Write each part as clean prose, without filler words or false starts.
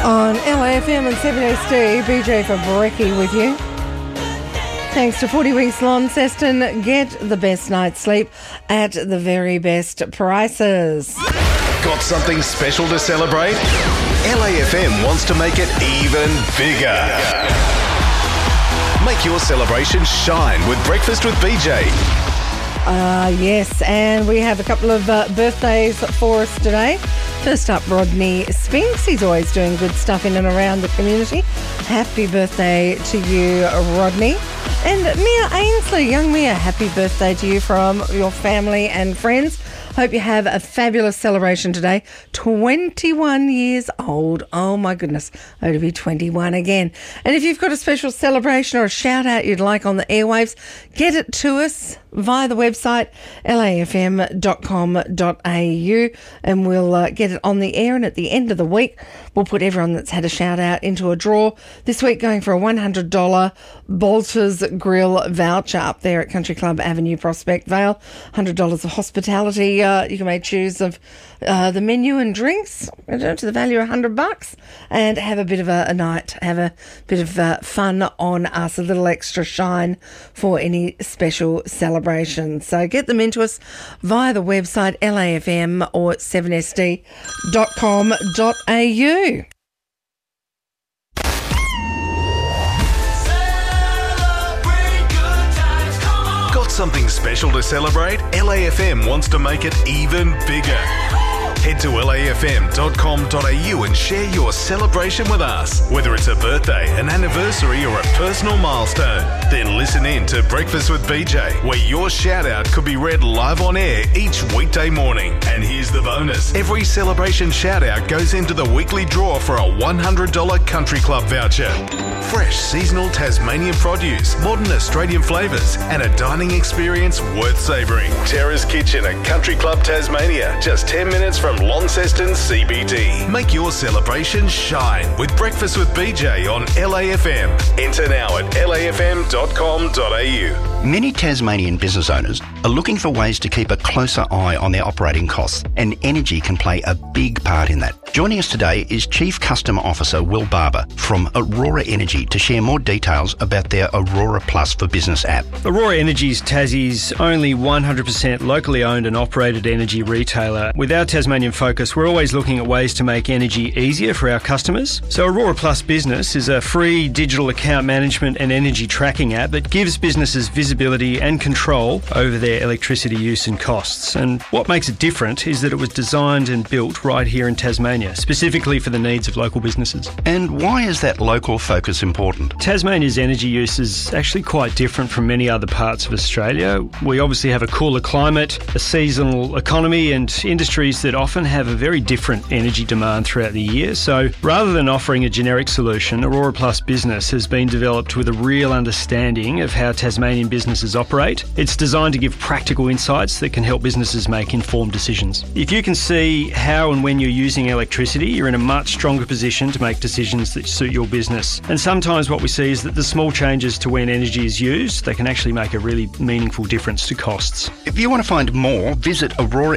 On LAFM and 7SD, BJ for Brekkie with you. Thanks to 40 Winks Launceston, get the best night's sleep at the very best prices. Got something special to celebrate? LAFM wants to make it even bigger. Make your celebration shine with Breakfast with BJ. Yes, and we have a couple of birthdays for us today. First up, Rodney Spinks. He's always doing good stuff in and around the community. Happy birthday to you, Rodney. And Mia Ainsley, young Mia, happy birthday to you from your family and friends. Hope you have a fabulous celebration today. 21 years old. Oh my goodness. Oh, to be 21 again. And if you've got a special celebration or a shout out you'd like on the airwaves, get it to us via the website lafm.com.au and we'll get it on the air. And at the end of the week, we'll put everyone that's had a shout out into a draw. This week going for a $100 Bolter's Grill voucher up there at Country Club Avenue, Prospect Vale. $100 of hospitality. You can make choose of the menu and drinks to the value of $100 and have a bit of a night, have a bit of fun on us, a little extra shine for any special celebration. So get them into us via the website LAFM or 7sd.com.au. Something special to celebrate? LAFM wants to make it even bigger. Head to lafm.com.au and share your celebration with us. Whether it's a birthday, an anniversary or a personal milestone, then listen in to Breakfast with BJ, where your shout out could be read live on air each weekday morning. And here's the bonus. Every celebration shout out goes into the weekly draw for a $100 Country Club voucher. Fresh seasonal Tasmanian produce, modern Australian flavours and a dining experience worth savouring. Terra's Kitchen at Country Club Tasmania, just 10 minutes from Launceston CBD. Make your celebration shine with Breakfast with BJ on LAFM. Enter now at lafm.com.au. Many Tasmanian business owners are looking for ways to keep a closer eye on their operating costs, and energy can play a big part in that. Joining us today is Chief Customer Officer Will Barber from Aurora Energy to share more details about their Aurora Plus for Business app. Aurora Energy is Tassie's only 100% locally owned and operated energy retailer. With our Tasmanian focus, we're always looking at ways to make energy easier for our customers. So Aurora Plus Business is a free digital account management and energy tracking app that gives businesses visibility and control over their electricity use and costs. And what makes it different is that it was designed and built right here in Tasmania, specifically for the needs of local businesses. And why is that local focus important? Tasmania's energy use is actually quite different from many other parts of Australia. We obviously have a cooler climate, a seasonal economy and industries that often have a very different energy demand throughout the year. So rather than offering a generic solution, Aurora Plus Business has been developed with a real understanding of how Tasmanian businesses operate. It's designed to give practical insights that can help businesses make informed decisions. If you can see how and when you're using electricity, you're in a much stronger position to make decisions that suit your business. And sometimes what we see is that the small changes to when energy is used, they can actually make a really meaningful difference to costs. If you want to find more, visit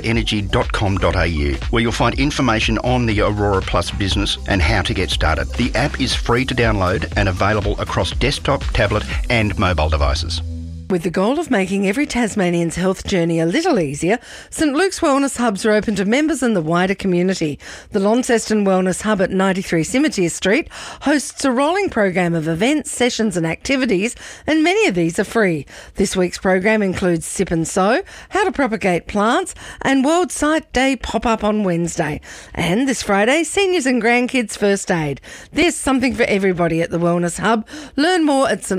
auroraenergy.com.au, where you'll find information on the Aurora Plus Business and how to get started. The app is free to download and available across desktop, tablet and mobile devices. With the goal of making every Tasmanian's health journey a little easier, St Luke's Wellness Hubs are open to members and the wider community. The Launceston Wellness Hub at 93 Cemetery Street hosts a rolling program of events, sessions and activities, and many of these are free. This week's program includes Sip and Sow, How to Propagate Plants, and World Sight Day pop-up on Wednesday. And this Friday, Seniors and Grandkids First Aid. There's something for everybody at the Wellness Hub. Learn more at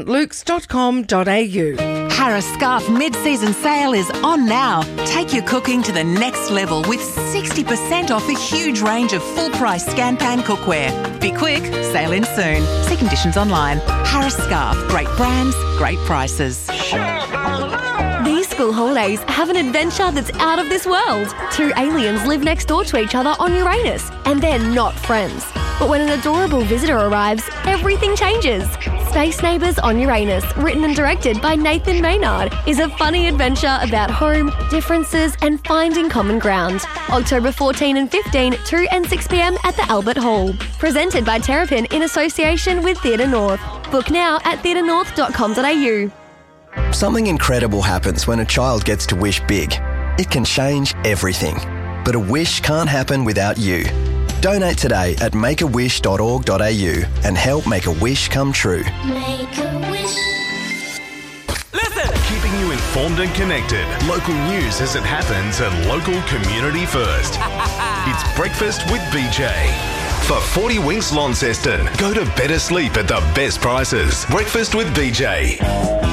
stlukes.com.au. Harris Scarf mid-season sale is on now. Take your cooking to the next level with 60% off a huge range of full-price scan-pan cookware. Be quick, sale in soon. See conditions online. Harris Scarf, great brands, great prices. These school holidays have an adventure that's out of this world. Two aliens live next door to each other on Uranus, and they're not friends. But when an adorable visitor arrives, everything changes. Space Neighbours on Uranus, written and directed by Nathan Maynard, is a funny adventure about home, differences and finding common ground. October 14 and 15, 2 and 6 p.m. at the Albert Hall. Presented by Terrapin in association with Theatre North. Book now at theatrenorth.com.au. Something incredible happens when a child gets to wish big. It can change everything. But a wish can't happen without you. Donate today at makeawish.org.au and help make a wish come true. Make a wish. Listen! Keeping you informed and connected. Local news as it happens and local community first. It's Breakfast with BJ. For 40 Winks Launceston, go to better sleep at the best prices. Breakfast with BJ.